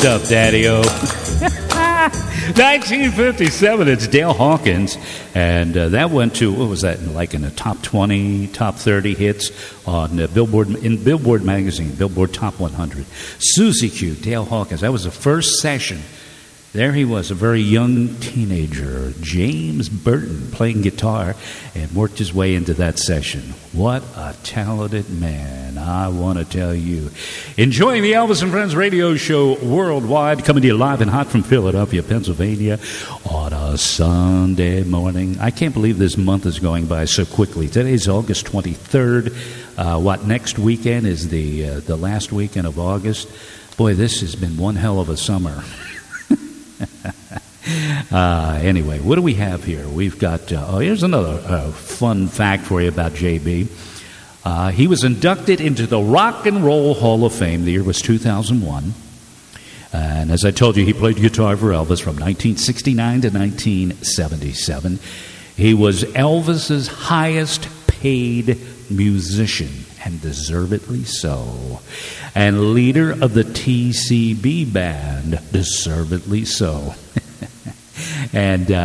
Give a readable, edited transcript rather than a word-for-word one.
stuff, Daddy-O. 1957, it's Dale Hawkins, and that went to, what was that, like in the top 20, top 30 hits on Billboard, in Billboard magazine, Billboard Top 100. Susie Q, Dale Hawkins, that was the first session. There he was, a very young teenager, James Burton, playing guitar, and worked his way into that session. What a talented man, I want to tell you. Enjoying the Elvis and Friends radio show worldwide, coming to you live and hot from Philadelphia, Pennsylvania, on a Sunday morning. I can't believe this month is going by so quickly. Today's August 23rd. Next weekend is the last weekend of August. Boy, this has been one hell of a summer. Anyway, what do we have here? We've got, here's another fun fact for you about JB. He was inducted into the Rock and Roll Hall of Fame. The year was 2001. And as I told you, he played guitar for Elvis from 1969 to 1977. He was Elvis's highest paid musician, and deservedly so. And leader of the TCB band, deservedly so. And